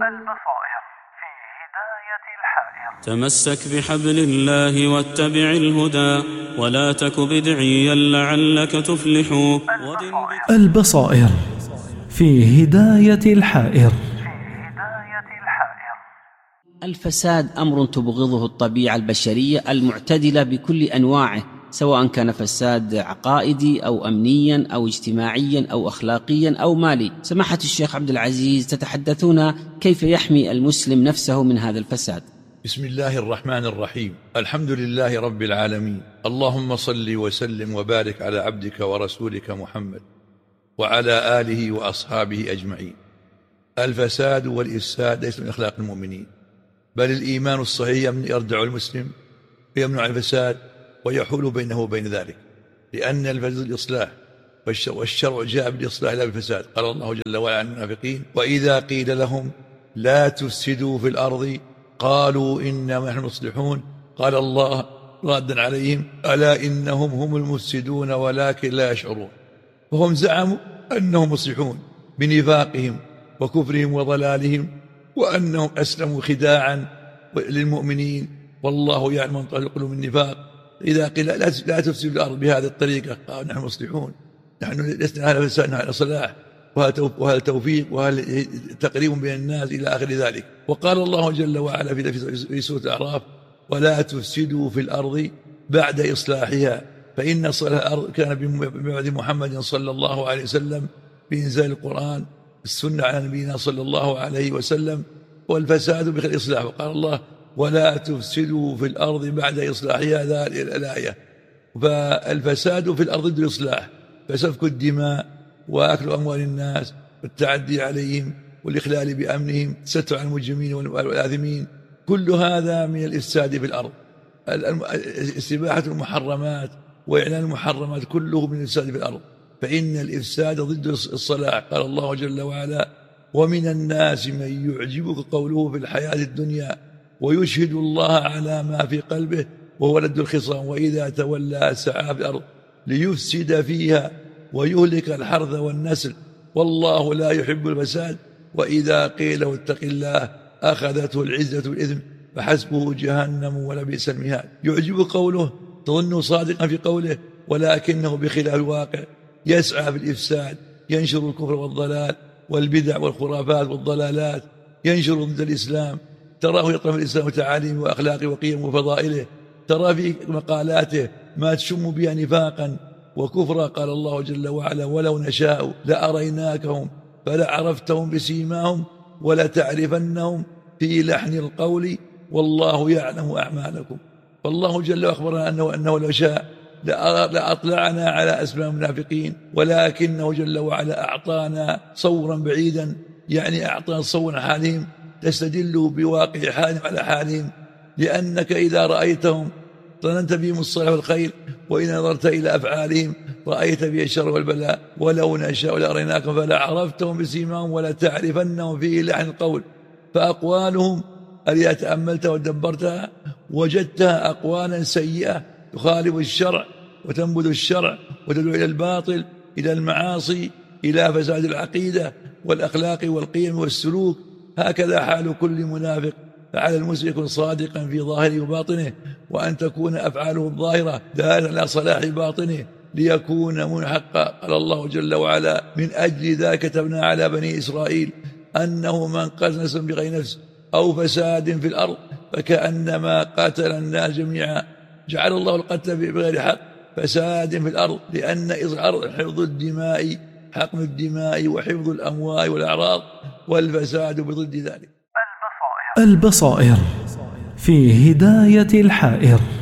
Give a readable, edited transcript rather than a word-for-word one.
البصائر في هداية الحائر. تمسك بحبل الله واتبع الهدى ولا تك بدعيا لعلك تفلح. البصائر في هداية الحائر. الفساد أمر تبغضه الطبيعة البشرية المعتدلة بكل أنواعه، سواء كان فساد عقائدي أو أمنيا أو اجتماعيا أو أخلاقيا أو مالي. سماحة الشيخ عبد العزيز، تتحدثون كيف يحمي المسلم نفسه من هذا الفساد؟ بسم الله الرحمن الرحيم. الحمد لله رب العالمين، اللهم صل وسلم وبارك على عبدك ورسولك محمد وعلى آله وأصحابه أجمعين. الفساد والإفساد ليس من أخلاق المؤمنين، بل الإيمان الصحيح يردع المسلم ويمنع الفساد ويحول بينه وبين ذلك، لأن الفساد الإصلاح، والشرع جاء بالإصلاح لا بالفساد. قال الله جل وعلا عن المنافقين: وإذا قيل لهم لا تفسدوا في الأرض قالوا إنما نحن مصلحون قال الله رادا عليهم: ألا إنهم هم المفسدون ولكن لا يشعرون. وهم زعموا أنهم مصلحون بنفاقهم وكفرهم وضلالهم، وأنهم أسلموا خداعا للمؤمنين، والله يعلم من طريق القلوب من النفاق. إذا قيل لا تفسدوا الأرض بهذه الطريقة قالوا نحن مصلحون، نحن لسنا على فساد، نحن على صلاح وهل توفيق وهل تقريب بين الناس إلى آخر ذلك. وقال الله جل وعلا في سورة الأعراف: ولا تفسدوا في الأرض بعد إصلاحها فإن صلاح الأرض كان ببعد محمد صلى الله عليه وسلم بإنزال القرآن السنة على نبينا صلى الله عليه وسلم، والفساد بغير إصلاح. وقال الله: ولا تفسدوا في الأرض بعد إصلاحها، هذه الآية. فالفساد في الأرض ضد الإصلاح، فسفك الدماء وأكل أموال الناس والتعدي عليهم والإخلال بأمنهم، الستر على المجرمين والآثمين، كل هذا من الإفساد في الأرض. استباحة المحرمات وإعلان المحرمات كله من الإفساد في الأرض، فإن الإفساد ضد الصلاح. قال الله جل وعلا: ومن الناس من يعجبك قوله في الحياة الدنيا ويشهد الله على ما في قلبه وهو لد الخصام وإذا تولى سعى في الأرض ليفسد فيها ويهلك الحرث والنسل والله لا يحب الفساد وإذا قيل له اتق الله أخذته العزة والإثم فحسبه جهنم ولبئس المهاد. يعجب قوله، تظن صادقا في قوله، ولكنه بخلاف الواقع يسعى بالإفساد، ينشر الكفر والضلال والبدع والخرافات والضلالات، ينشر ضد الإسلام. تراه يطرح الإسلام وتعاليمه وأخلاقه وقيمه وفضائله، ترى في مقالاته ما تشم بها نفاقا وكفرا. قال الله جل وعلا: ولو نشاء لأريناكهم فلعرفتهم بسيماهم ولتعرفنهم في لحن القول والله يعلم أعمالكم. فالله جل وعلا أخبرنا أنه لو شاء لأطلعنا على أسماء المنافقين، ولكنه جل وعلا أعطانا صورا بعيدا، يعني أعطانا صورا حالهم تستدل بواقع حالهم على حالهم، لأنك إذا رأيتهم ظننت بهم الصلاح والخير، وإن نظرت إلى أفعالهم رأيت بها الشر والبلاء. ولو نشاء لأريناكم فلعرفتهم بسيماهم ولتعرفنهم في لحن القول. فأقوالهم التي تأملتها ودبرتها وجدتها أقوالا سيئة تخالف الشرع وتنبذ الشرع وتدعو إلى الباطل، إلى المعاصي، إلى فساد العقيدة والأخلاق والقيم والسلوك. هكذا حال كل منافق. فعلى المسلم يكون صادقا في ظاهره وباطنه، وأن تكون أفعاله الظاهرة دالة على صلاح باطنه ليكون منحقا. قال الله جل وعلا: من أجل ذلك كتبنا على بني إسرائيل أنه من قتل نفسا بغير نفس أو فساد في الأرض فكأنما قتل الناس جميعا. جعل الله القتل بغير حق فساد في الأرض، لأن حفظ الدماء حقن الدماء وحفظ الأموال والأعراض، والفساد بضد ذلك. البصائر في هداية الحائر.